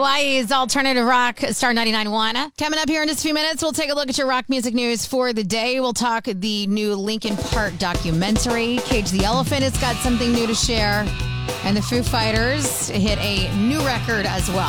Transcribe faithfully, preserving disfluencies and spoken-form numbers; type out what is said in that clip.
Hawaii's Alternative Rock, Star ninety-nine point one. Coming up here in just a few minutes, we'll take a look at your rock music news for the day. We'll talk the new Linkin Park documentary. Cage the Elephant has got something new to share. And the Foo Fighters hit a new record as well.